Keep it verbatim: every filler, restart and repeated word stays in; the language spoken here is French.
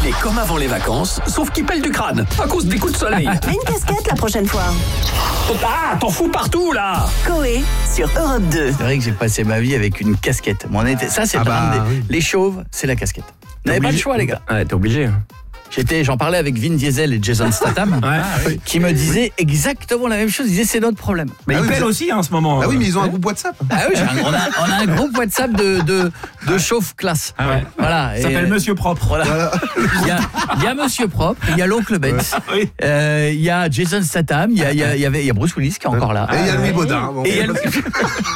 Il est comme avant les vacances, sauf qu'il pèle du crâne à cause des coups de soleil. Mets une casquette la prochaine fois. Ah, t'en fous partout là. Coé sur Europe deux. C'est vrai que j'ai passé ma vie avec une casquette. Mon été, ça c'est Ah le bah, drame des- oui. Les chauves, c'est la casquette. Vous n'avez pas le choix les gars. Ouais, t'es obligé. J'étais, j'en parlais avec Vin Diesel et Jason Statham, Ouais. qui me disaient exactement la même chose. Ils disaient c'est notre problème. Mais Ah il oui, pèle vous- aussi hein, en ce moment. Ah oui, mais ils ont un groupe WhatsApp. Ah oui, j'ai un- on, a, on a un groupe WhatsApp de, de, de chauve classe. Ah ouais. Voilà. Ça Et- s'appelle Monsieur Propre. Voilà. Voilà. Il y a, il y a Monsieur Propre, il y a l'oncle Benz, Oui. euh, il y a Jason Statham, il y a, il y a, il y avait, il y a Bruce Willis qui est encore là. Et il y a Louis Baudin. Bon. Et il y a le-